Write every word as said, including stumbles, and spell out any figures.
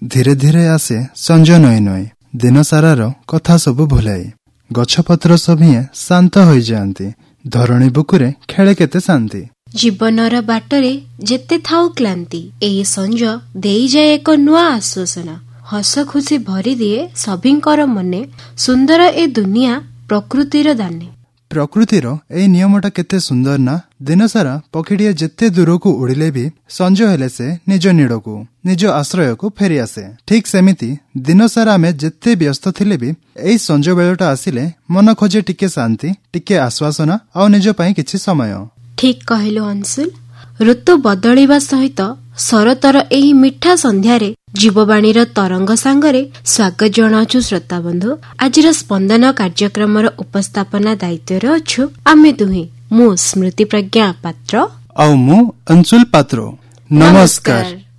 ଧୀରେ ଧୀରେ ଆସେ ସଞ୍ଜ ନଈ ନଈ, ଦିନ ସାରାର କଥା ସବୁ ଭୁଲାଇ। ଗଛପତ୍ର ସଭିଏଁ ଶାନ୍ତ ହୋଇଯାଆନ୍ତି, ଧରଣୀ ବୁକୁରେ ଖେଳେ କେତେ ଶାନ୍ତି। ଜୀବନର ବାଟରେ ଯେତେ ଥାଉ କ୍ଲାନ୍ତି, ଏହି ସଞ୍ଜ ଦେଇଯାଏ ଏକ ନୂଆ ଆଶ୍ୱାସନା। ହସ ଖୁସି ଭରିଦିଏ ସଭିଙ୍କର ମନେ, ସୁନ୍ଦର ଏ ଦୁନିଆ ପ୍ରକୃତିର ଦାନେ। ପ୍ରକୃତିର ଏଇ ନିୟମଟା କେତେ ସୁନ୍ଦର ନା, ଦିନସାରା ପକ୍ଷୀଟିଏ ଯେତେ ଦୂରକୁ ଉଡ଼ିଲେ ବି ସଞ୍ଜ ହେଲେ ସେ ନିଜ ନିଡ଼କୁ, ନିଜ ଆଶ୍ରୟକୁ ଫେରିଆସେ। ଠିକ୍ ସେମିତି ଦିନସାରା ଆମେ ଯେତେ ବ୍ୟସ୍ତ ଥିଲେ ବି ଏଇ ସଞ୍ଜ ବେଳଟା ଆସିଲେ ମନ ଖୋଜେ ଟିକେ ଶାନ୍ତି, ଟିକେ ଆଶ୍ୱାସନା ଆଉ ନିଜ ପାଇଁ କିଛି ସମୟ। ଠିକ୍ କହିଲୁ ଅଂଶୁଲ। ଋତୁ ବଦଳିବା ସହିତ ଶରତର ଏହି ମିଠା ସନ୍ଧ୍ୟାରେ ଜୀବବାଣୀର ତରଙ୍ଗ ସାଙ୍ଗରେ ସ୍ୱାଗତ ଜଣାଉଛୁ ଶ୍ରୋତାବନ୍ଧୁ। ଆଜିର ସ୍ପନ୍ଦନ କାର୍ଯ୍ୟକ୍ରମର ଉପସ୍ଥାପନା ଦାୟିତ୍ୱରେ ଅଛୁ ଆମେ ଦୁହେଁ, ମୁଁ ସ୍ମୃତି ପ୍ରଜ୍ଞା ପାତ୍ର ଆଉ ମୁଁ ଅଂଶୁଲ ପାତ୍ର। ନମସ୍କାର।